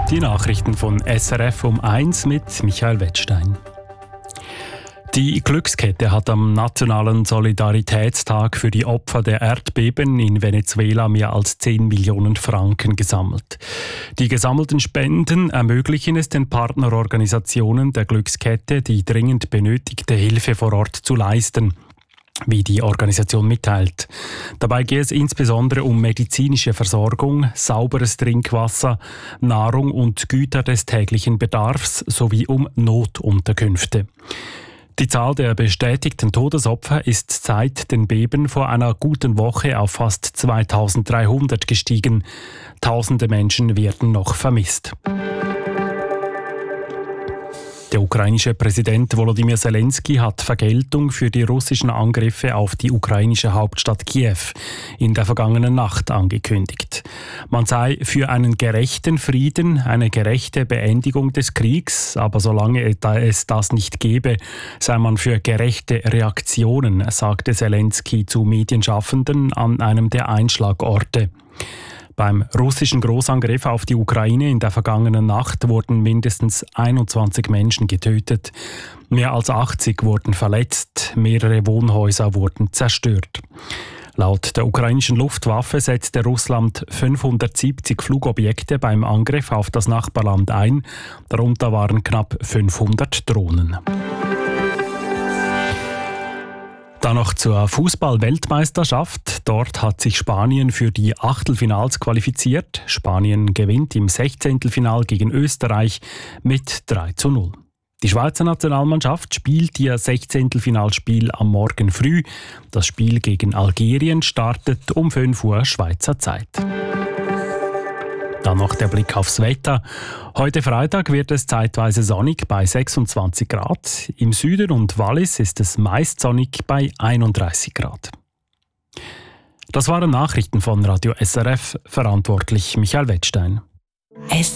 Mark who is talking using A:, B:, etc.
A: Die Nachrichten von SRF um 1 mit Michael Wettstein. Die Glückskette hat am Nationalen Solidaritätstag für die Opfer der Erdbeben in Venezuela mehr als 10 Millionen Franken gesammelt. Die gesammelten Spenden ermöglichen es den Partnerorganisationen der Glückskette, die dringend benötigte Hilfe vor Ort zu leisten, wie die Organisation mitteilt. Dabei geht es insbesondere um medizinische Versorgung, sauberes Trinkwasser, Nahrung und Güter des täglichen Bedarfs sowie um Notunterkünfte. Die Zahl der bestätigten Todesopfer ist seit den Beben vor einer guten Woche auf fast 2300 gestiegen. Tausende Menschen werden noch vermisst. Der ukrainische Präsident Volodymyr Zelensky hat Vergeltung für die russischen Angriffe auf die ukrainische Hauptstadt Kiew in der vergangenen Nacht angekündigt. Man sei für einen gerechten Frieden, eine gerechte Beendigung des Kriegs, aber solange es das nicht gäbe, sei man für gerechte Reaktionen, sagte Zelensky zu Medienschaffenden an einem der Einschlagorte. Beim russischen Großangriff auf die Ukraine in der vergangenen Nacht wurden mindestens 21 Menschen getötet. Mehr als 80 wurden verletzt, mehrere Wohnhäuser wurden zerstört. Laut der ukrainischen Luftwaffe setzte Russland 570 Flugobjekte beim Angriff auf das Nachbarland ein. Darunter waren knapp 500 Drohnen. Dann noch zur Fußball-Weltmeisterschaft. Dort hat sich Spanien für die Achtelfinals qualifiziert. Spanien gewinnt im 16. Final gegen Österreich mit 3:0. Die Schweizer Nationalmannschaft spielt ihr 16. Finalspiel am Morgen früh. Das Spiel gegen Algerien startet um 5 Uhr Schweizer Zeit. Dann noch der Blick aufs Wetter. Heute Freitag wird es zeitweise sonnig bei 26 Grad. Im Süden und Wallis ist es meist sonnig bei 31 Grad. Das waren Nachrichten von Radio SRF, verantwortlich Michael Wettstein.